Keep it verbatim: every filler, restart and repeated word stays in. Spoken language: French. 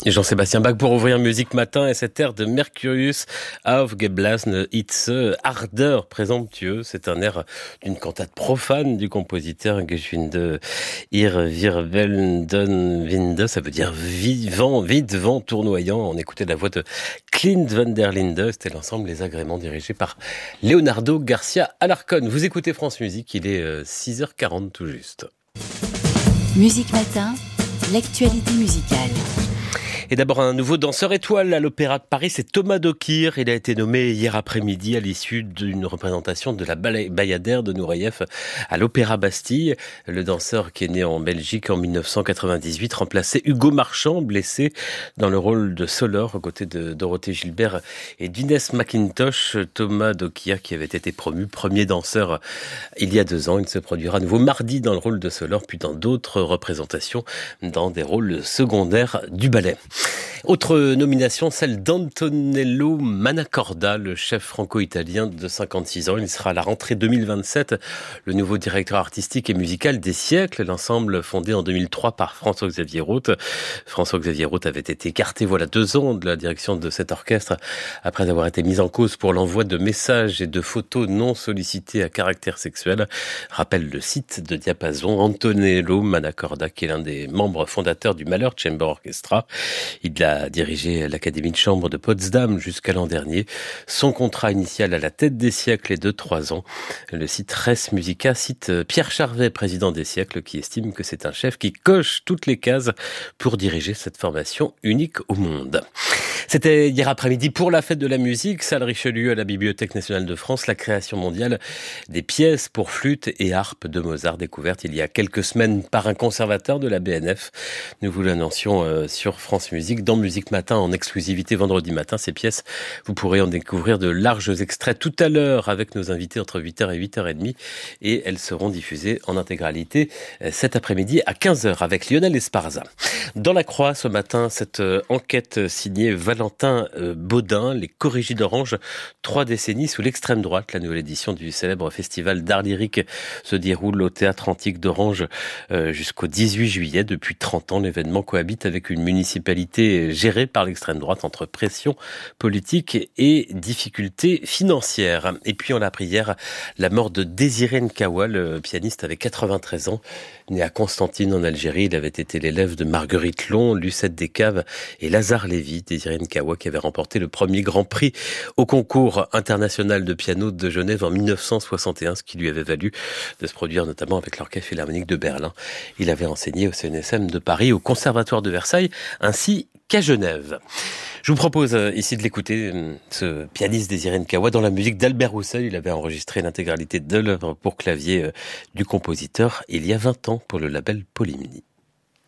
Et Jean-Sébastien Bach pour ouvrir Musique Matin et cet air de Mercurius aufgeblasene Hitze, ardeur présomptueux. C'est un air d'une cantate profane du compositeur Geschwinde ihr Wirbelnden Winde. Ça veut dire vivant, vite, vent tournoyant. On écoutait la voix de Clint van der Linde. C'était l'ensemble Les Agréments dirigé par Leonardo Garcia Alarcón. Vous écoutez France Musique, il est six heures quarante tout juste. Musique Matin, l'actualité musicale. Et d'abord un nouveau danseur étoile à l'Opéra de Paris, c'est Thomas Dokir. Il a été nommé hier après-midi à l'issue d'une représentation de la Bayadère de Nureyev à l'Opéra Bastille. Le danseur qui est né en Belgique en dix-neuf cent quatre-vingt-dix-huit remplaçait Hugo Marchand, blessé dans le rôle de Solor aux côtés de Dorothée Gilbert et d'Inès McIntosh. Thomas Dokir qui avait été promu premier danseur il y a deux ans. Il se produira à nouveau mardi dans le rôle de Solor puis dans d'autres représentations dans des rôles secondaires du ballet. Autre nomination, celle d'Antonello Manacorda, le chef franco-italien de cinquante-six ans. Il sera à la rentrée deux mille vingt-sept le nouveau directeur artistique et musical des Siècles, l'ensemble fondé en deux mille trois par François-Xavier Roth. François-Xavier Roth avait été écarté voilà deux ans de la direction de cet orchestre après avoir été mis en cause pour l'envoi de messages et de photos non sollicités à caractère sexuel. Rappelle le site de Diapason, Antonello Manacorda, qui est l'un des membres fondateurs du Mahler Chamber Orchestra. Il a dirigé l'Académie de chambre de Potsdam jusqu'à l'an dernier. Son contrat initial à la tête des Siècles est de trois ans. Le site Res Musica cite Pierre Charvet, président des Siècles, qui estime que c'est un chef qui coche toutes les cases pour diriger cette formation unique au monde. C'était hier après-midi pour la fête de la musique, salle Richelieu à la Bibliothèque nationale de France, la création mondiale des pièces pour flûte et harpe de Mozart, découverte il y a quelques semaines par un conservateur de la B N F. Nous vous l'annoncions sur France Musique, dans Musique Matin, en exclusivité vendredi matin. Ces pièces, vous pourrez en découvrir de larges extraits tout à l'heure avec nos invités entre huit heures et huit heures trente et elles seront diffusées en intégralité cet après-midi à quinze heures avec Lionel Esparza. Dans la Croix, ce matin, cette enquête signée Valentin Baudin, les Corrigis d'Orange, trois décennies sous l'extrême droite. La nouvelle édition du célèbre festival d'art lyrique se déroule au Théâtre Antique d'Orange jusqu'au dix-huit juillet. Depuis trente ans, l'événement cohabite avec une municipalité gérée par l'extrême droite entre pression politique et difficultés financières. Et puis on a appris hier la mort de Désiré Nkawa, le pianiste avait quatre-vingt-treize ans, né à Constantine en Algérie. Il avait été l'élève de Marguerite Long, Lucette Descaves et Lazare Lévy. Désiré Nkawa qui avait remporté le premier grand prix au concours international de piano de Genève en dix-neuf cent soixante et un, ce qui lui avait valu de se produire notamment avec l'Orchestre Philharmonique de Berlin. Il avait enseigné au C N S M de Paris, au Conservatoire de Versailles, ainsi qu'à Genève. Je vous propose ici de l'écouter, ce pianiste Désiré Nkawa, dans la musique d'Albert Roussel. Il avait enregistré l'intégralité de l'œuvre pour clavier du compositeur il y a vingt ans pour le label Polymnie.